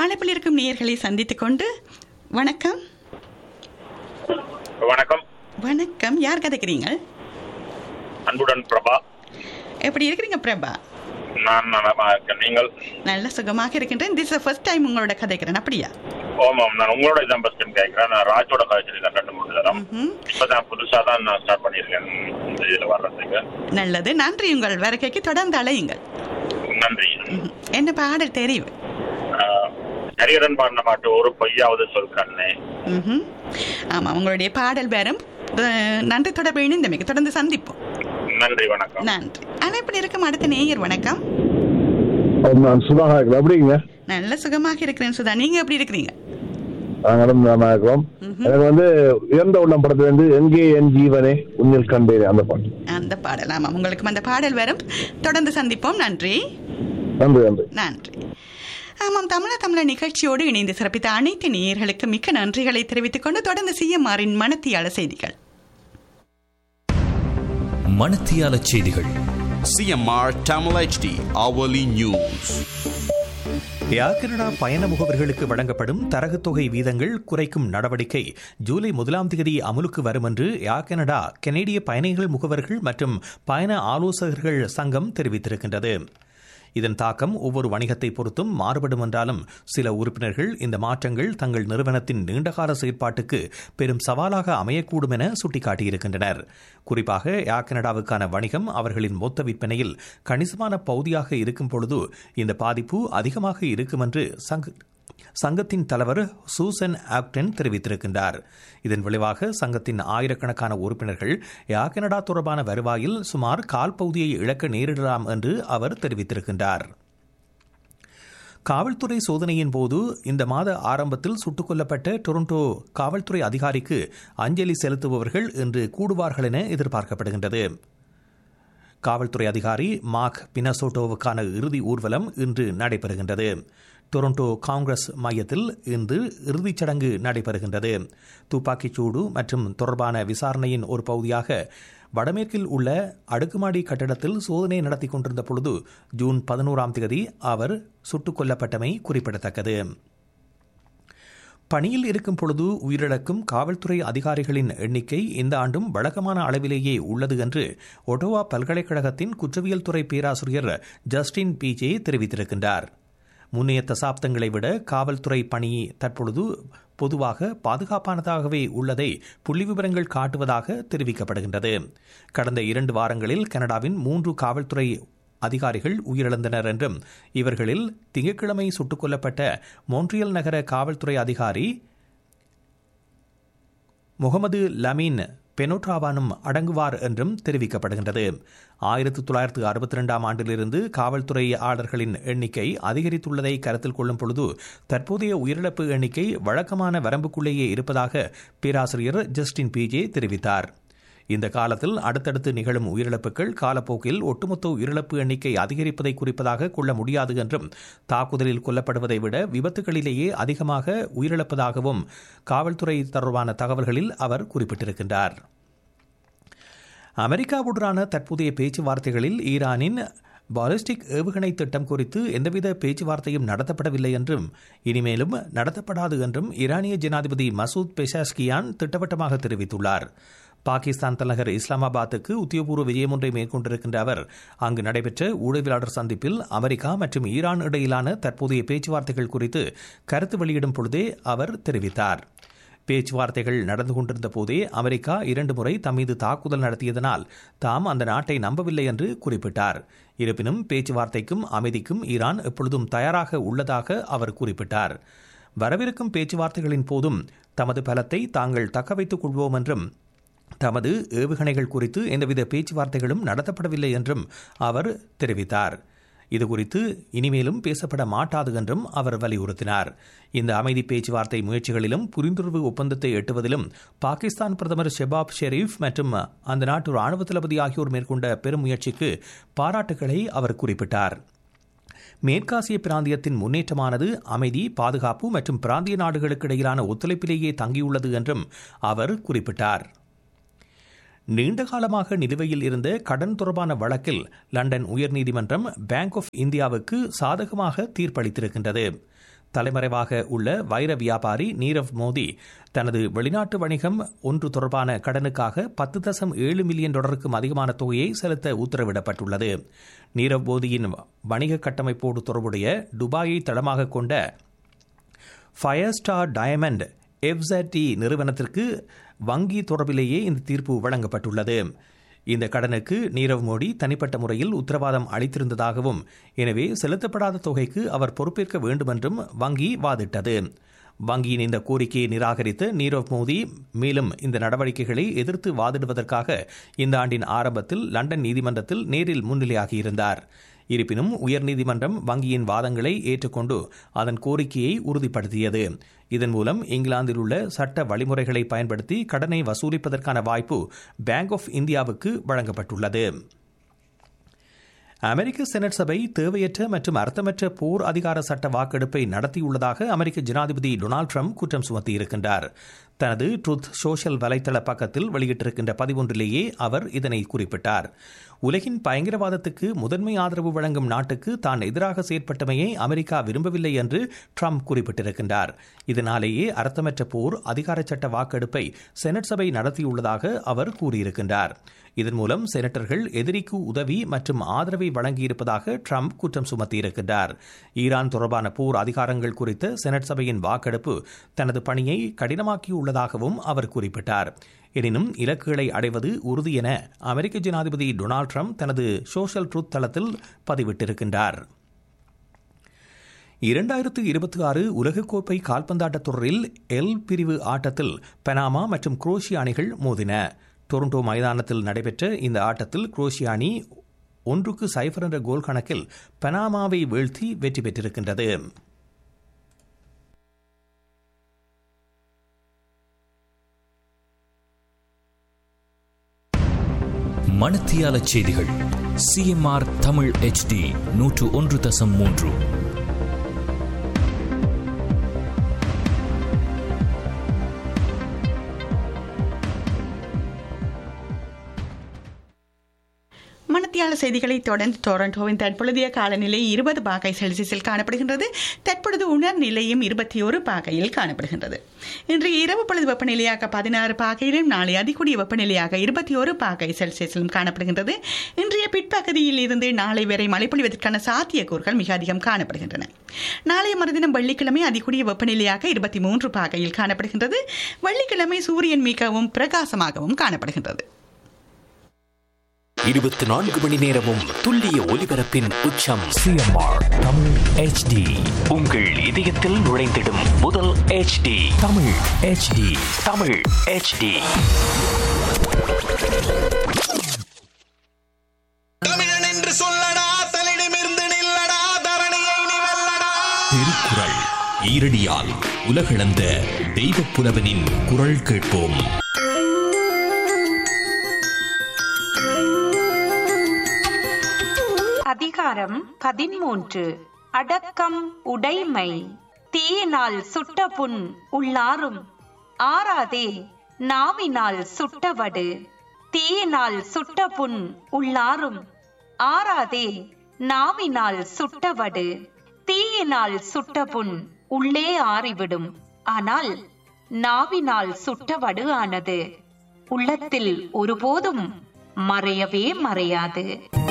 அழைப்பில் இருக்கும் நேயர்களை சந்தித்துக் கொண்டு வணக்கம். வணக்கம். வணக்கம், யார் கதைக்கிறீங்க? அன்புடன் பிரபா. எப்படி இருக்கிறீங்க பிரபா? நான் நலமா இருக்கேன். நீங்கள்? நல்ல சுகமாக இருக்கின்றேன். திஸ் ஃபர்ஸ்ட் டைம் உங்களோட கதைக்கிறேன், அப்படியா? ஓமாம், நான் உங்களோட தான் ஃபர்ஸ்ட் டைம் கேட்கிறேன். நான் ராஜோட கதைச்சிருக்கேன் 2-3 தரம். இப்பதான் புதுசா தான் நான் ஸ்டார்ட் பண்ணியிருக்கேன் இந்த இதில் வர்றதுக்கு. நல்லது, நன்றி. உங்கள் வருகைக்கு தொடர்ந்து அழையுங்கள். நன்றி. என்ன பாடல் தெரியும்? ஹரிஹரன் பாடின பாட்டு ஒரு பொய்யாவது சொல்றேன்னே. ஆமா, உங்களுடைய பாடல் பேரும் நன்றி. தொடர்பு இணைந்தமைக்கு தொடர்ந்து சந்திப்போம். நன்றி, வணக்கம். நன்றி. அழைப்பில் இருக்கும் அடுத்த நேயர். வணக்கம். நான் சுதாக இருக்கிறேன். எப்படிங்க? நல்ல சுகமாக இருக்கிறேன் சுதா, நீங்க எப்படி இருக்கிறீங்க? இருக்கிறோம். எனக்கு உயர்ந்த உள்ளம் படத்துல எங்கே என் ஜீவனே உன்னில் கண்டேன் அந்த பாடல். ஆமா, உங்களுக்கு அந்த பாடல் வரும். தொடர்ந்து சந்திப்போம். நன்றி. நன்றி நன்றி நன்றி. ஆமாம், தமிழ நிகழ்ச்சியோடு இணைந்து சிறப்பித்த அனைத்து நேயர்களுக்கு மிக்க நன்றிகளை தெரிவித்துக் கொண்டு தொடர்ந்து சிஎம்ஆரின் மனத்தியால செய்திகள். மனத்தியால செய்திகள். CMR Tamil HD hourly news. ஏர் கனடா பயண முகவர்களுக்கு வழங்கப்படும் தரகுத்தொகை வீதங்கள் குறைக்கும் நடவடிக்கை ஜூலை 1ஆம் தேதி அமலுக்கு வரும் என்று ஏர் கனடா கனேடிய பயணிகள் முகவர்கள் மற்றும் பயண ஆலோசகர்கள் சங்கம் தெரிவித்திருக்கின்றது. இதன் தாக்கம் ஒவ்வொரு வணிகத்தை பொறுத்தும் மாறுபடும் என்றாலும் சில உறுப்பினர்கள் இந்த மாற்றங்கள் தங்கள் நிறுவனத்தின் நீண்டகால செயற்பாட்டுக்கு பெரும் சவாலாக அமையக்கூடும் என சுட்டிக்காட்டியிருக்கின்றனர். குறிப்பாக ஏர் கனடாவுக்கான வணிகம் அவர்களின் மொத்த விற்பனையில் கணிசமான பகுதியாக இருக்கும் பொழுது இந்த பாதிப்பு அதிகமாக இருக்கும் என்று சங்கத்தின் தலைவர் சூசன் ஆக்டன் தெரிவித்திருக்கின்றார். இதன் விளைவாக சங்கத்தின் ஆயிரக்கணக்கான உறுப்பினர்கள் ஏர் கனடா தொடர்பான வருவாயில் சுமார் கால் பகுதியை இழக்க நேரிடலாம் என்று அவர் தெரிவித்திருக்கின்றார். காவல்துறை சோதனையின் போது இந்த மாத ஆரம்பத்தில் சுட்டுக் கொல்லப்பட்ட டொரண்டோ காவல்துறை அதிகாரிக்கு அஞ்சலி செலுத்துபவர்கள் இன்று கூடுவார்கள் என எதிர்பார்க்கப்படுகின்றது. காவல்துறை அதிகாரி மார்க் பினசோட்டோவுக்கான இறுதி ஊர்வலம் இன்று நடைபெறுகின்றது. டொரண்டோ காங்கிரஸ் மையத்தில் இன்று இறுதிச் சடங்கு நடைபெறுகின்றது. துப்பாக்கிச்சூடு மற்றும் தொடர்பான விசாரணையின் ஒரு பகுதியாக வடமேற்கில் உள்ள அடுக்குமாடி கட்டடத்தில் சோதனை நடத்தி கொண்டிருந்த பொழுது ஜூன் 11ஆம் தேதி அவர் சுட்டுக் கொல்லப்பட்டமை குறிப்பிடத்தக்கது. பணியில் இருக்கும் பொழுது உயிரிழக்கும் காவல்துறை அதிகாரிகளின் எண்ணிக்கை இந்த ஆண்டும் வழக்கமான அளவிலேயே உள்ளது என்று ஒட்டோவா பல்கலைக்கழகத்தின் குற்றவியல் துறை பேராசிரியர் ஜஸ்டின் பிஜே தெரிவித்திருக்கின்றார். முன்னைய தசாப்தங்களை விட காவல்துறை பணி தற்பொழுது பொதுவாக பாதுகாப்பானதாகவே உள்ளதை புள்ளிவிவரங்கள் காட்டுவதாக தெரிவிக்கப்படுகின்றது. கடந்த 2 வாரங்களில் கனடாவின் 3 காவல்துறை அதிகாரிகள் உயிரிழந்தனர் என்றும் இவர்களில் திங்கட்கிழமை சுட்டுக் கொல்லப்பட்ட மோன்ட்ரியல் நகர காவல்துறை அதிகாரி முகமது லமீன் பெனோட்ராவானும் அடங்குவார் என்றும் தெரிவிக்கப்படுகின்றது. 1962ஆம் ஆண்டிலிருந்து காவல்துறையாளர்களின் எண்ணிக்கை அதிகரித்துள்ளதை கருத்தில் கொள்ளும் பொழுது தற்போதைய உயிரிழப்பு எண்ணிக்கை வழக்கமான வரம்புக்குள்ளேயே இருப்பதாக பேராசிரியர் ஜஸ்டின் பிஜே தெரிவித்தார். இந்த காலத்தில் அடுத்தடுத்து நிகழும் உயிரிழப்புகள் காலப்போக்கில் ஒட்டுமொத்த உயிரிழப்பு எண்ணிக்கை அதிகரிப்பதை குறிப்பதாக கொள்ள முடியாது என்றும் தாக்குதலில் கொல்லப்படுவதை விட விபத்துகளிலேயே அதிகமாக உயிரிழப்பதாகவும் காவல்துறை தொடர்பான தகவல்களில் அவர் குறிப்பிட்டிருக்கின்றார். அமெரிக்காவுடனான தற்போதைய பேச்சுவார்த்தைகளில் ஈரானின் பாலிஸ்டிக் ஏவுகணை திட்டம் குறித்து எந்தவித பேச்சுவார்த்தையும் நடத்தப்படவில்லை என்றும் இனிமேலும் நடத்தப்படாது என்றும் ஈரானிய ஜனாதிபதி மசூத் பெஷாஷ்கியான் திட்டவட்டமாக தெரிவித்துள்ளார். பாகிஸ்தான் தலைநகர் இஸ்லாமாபாத்துக்கு உத்தியோகபூர்வ விஜயம் ஒன்றை மேற்கொண்டிருக்கின்ற அவர் அங்கு நடைபெற்ற ஊடகவியலாளர் சந்திப்பில் அமெரிக்கா மற்றும் ஈரான் இடையிலான தற்போதைய பேச்சுவார்த்தைகள் குறித்து கருத்து வெளியிடும் பொழுதே அவர் தெரிவித்தார். பேச்சுவார்த்தைகள் நடந்து கொண்டிருந்த போதே அமெரிக்கா 2 முறை தம் மீது தாக்குதல் நடத்தியதனால் தாம் அந்த நாட்டை நம்பவில்லை என்று குறிப்பிட்டார். இருப்பினும் பேச்சுவார்த்தைக்கும் அமைதிக்கும் ஈரான் எப்பொழுதும் தயாராக உள்ளதாக அவர் குறிப்பிட்டார். வரவிருக்கும் பேச்சுவார்த்தைகளின் போதும் தமது பலத்தை தாங்கள் தக்கவைத்துக் கொள்வோம் என்றும் தமது ஏவுகணைகள் குறித்து எந்தவித பேச்சுவார்த்தைகளும் நடத்தப்படவில்லை என்றும் அவர் தெரிவித்தார். இதுகுறித்து இனிமேலும் பேசப்பட மாட்டாது என்றும் அவர் வலியுறுத்தினார். இந்த அமைதி பேச்சுவார்த்தை முயற்சிகளிலும் புரிந்துணர்வு ஒப்பந்தத்தை எட்டுவதிலும் பாகிஸ்தான் பிரதமர் ஷெபாப் ஷெரீப் மற்றும் அந்த நாட்டு ராணுவ தளபதி ஆகியோர் மேற்கொண்ட பெரும் முயற்சிக்கு பாராட்டுகளை அவர் குறிப்பிட்டார். மேற்காசிய பிராந்தியத்தின் முன்னேற்றமானது அமைதி, பாதுகாப்பு மற்றும் பிராந்திய நாடுகளுக்கு இடையிலான ஒத்துழைப்பிலேயே தங்கியுள்ளது என்றும் அவர் குறிப்பிட்டார். நீண்டகாலமாக நிலுவையில் இருந்த கடன் தொடர்பான வழக்கில் லண்டன் உயர்நீதிமன்றம் பேங்க் ஆஃப் இந்தியாவுக்கு சாதகமாக தீர்ப்பளித்திருக்கின்றது. தலைமறைவாக உள்ள வைர வியாபாரி நீரவ் மோடி தனது வெளிநாட்டு வணிகம் ஒன்று தொடர்பான கடனுக்காக $10.7 மில்லியன் அதிகமான தொகையை செலுத்த உத்தரவிடப்பட்டுள்ளது. நீரவ் மோடியின் வணிக கட்டமைப்போடு தொடர்புடைய துபாயை தளமாக கொண்ட ஃபயர் ஸ்டார் டயமண்ட் FZT நிறுவனத்திற்கு வங்கி தொடர்பிலேயே இந்த தீர்ப்பு வழங்கப்பட்டுள்ளது. இந்த கடனுக்கு நீரவ் மோடி தனிப்பட்ட முறையில் உத்தரவாதம் அளித்திருந்ததாகவும் எனவே செலுத்தப்படாத தொகைக்கு அவர் பொறுப்பேற்க வேண்டும் என்றும் வங்கி வாதிட்டது. வங்கியின் இந்த கோரிக்கையை நிராகரித்த நீரவ் மோடி மேலும் இந்த நடவடிக்கைகளை எதிர்த்து வாதிடுவதற்காக இந்த ஆண்டின் ஆரம்பத்தில் லண்டன் நீதிமன்றத்தில் நேரில் முன்னிலையாகியிருந்தார். இருப்பினும் உயர்நீதிமன்றம் வங்கியின் வாதங்களை ஏற்றுக்கொண்டு அதன் கோரிக்கையை உறுதிப்படுத்தியது. இதன் மூலம் இங்கிலாந்தில் உள்ள சட்ட வழிமுறைகளை பயன்படுத்தி கடனை வசூலிப்பதற்கான வாய்ப்பு பேங்க் ஆஃப் இந்தியாவுக்கு வழங்கப்பட்டுள்ளது. அமெரிக்க செனட் சபை தேவையற்ற மற்றும் அர்த்தமற்ற போர் அதிகார சட்ட வாக்கெடுப்பை நடத்தியுள்ளதாக அமெரிக்க ஜனாதிபதி டொனால்டு ட்ரம்ப் குற்றம் சுமத்தியிருக்கின்றார். தனது ட்ரூத் சோஷியல் வலைதள பக்கத்தில் வெளியிட்டிருக்கின்ற பதிவொன்றிலேயே அவர் இதனை குறிப்பிட்டார். உலகின் பயங்கரவாதத்துக்கு முதன்மை ஆதரவு வழங்கும் நாட்டுக்கு தான் எதிராக செயற்பட்டமையை அமெரிக்கா விரும்பவில்லை என்று ட்ரம்ப் குறிப்பிட்டிருக்கின்றார். இதனாலேயே அர்த்தமற்ற போர் அதிகார சட்ட வாக்கெடுப்பை செனட் சபை நடத்தியுள்ளதாக அவர் கூறியிருக்கின்றார். இதன் மூலம் செனட்டர்கள் எதிரிக்கு உதவி மற்றும் ஆதரவை வழங்கியிருப்பதாக ட்ரம்ப் குற்றம் சுமத்தியிருக்கின்றார். ஈரான் தொடர்பான போர் அதிகாரங்கள் குறித்த செனட் சபையின் வாக்கெடுப்பு தனது பணியை கடினமாக்கியுள்ளதாகவும் அவர் குறிப்பிட்டார். எனினும் இலக்குகளை அடைவது உறுதி என அமெரிக்க ஜனாதிபதி டொனால்டு ட்ரம்ப் தனது சோஷியல் ட்ரூத் தளத்தில் பதிவிட்டிருக்கின்றார். 2026 உலகக்கோப்பை கால்பந்தாட்ட தொடரில் எல் பிரிவு ஆட்டத்தில் பனாமா மற்றும் குரோஷியா அணிகள் மோதின. டொரண்டோ மைதானத்தில் நடைபெற்ற இந்த ஆட்டத்தில் குரோஷியா அணி 1-0 என்ற கோல் கணக்கில் பனாமாவை வீழ்த்தி வெற்றி பெற்றிருக்கின்றது. மணத்தியால செய்திகள் CMR தமிழ் HD 101.3. மணத்தியால செய்திகளை தொடர்ந்து டொரண்டோவின் தற்பொழுதைய காலநிலை 20 பாகை செல்சியஸில் காணப்படுகின்றது. தற்பொழுது உணர் நிலையும் 21 பாகையில் காணப்படுகின்றது. இன்று இரவு பொழுது வெப்பநிலையாக 16 பாகையிலும் நாளை அதிகூடிய வெப்பநிலையாக 21 பாகை செல்சியஸிலும் காணப்படுகின்றது. இன்றைய பிற்பகுதியில் இருந்து நாளை வரை மழை பொழிவதற்கான சாத்தியக்கூறுகள் மிக அதிகம் காணப்படுகின்றன. நாளைய மறுதினம் வெள்ளிக்கிழமை அதிகூடிய வெப்பநிலையாக 23 பாகையில் காணப்படுகின்றது. வெள்ளிக்கிழமை சூரியன் மிகவும் பிரகாசமாகவும் காணப்படுகின்றது. 24 மணி நேரமும் துல்லிய ஒலிபரப்பின் உச்சம் CMR தமிழ் HD. உங்கள் இதயத்தில் நுழைந்திடும் முதல் HD Tamil HD. Tamil HD. தமிழன் என்று சொல்லடா, தலிடமிருந்து நில்லடா, தரணியை நீ வெல்லடா. திருக்குறள் ஈரடியால் உலகளந்த தெய்வப் புலவனின் குரல் கேட்போம். அதிகாரம் 13. அடக்கம் உடைமை. தீயினால் சுட்ட புண் உள்ளாரும் ஆறாதே நாவினால் சுட்டவடு. தீயினால் சுட்ட புண் உள்ளாரும் ஆறாதே நாவினால் சுட்டவடு. தீயினால் சுட்ட புண் உள்ளே ஆறிவிடும். ஆனால் நாவினால் சுட்டவடு ஆனது உள்ளத்தில் ஒருபோதும் மறையவே மறையாது.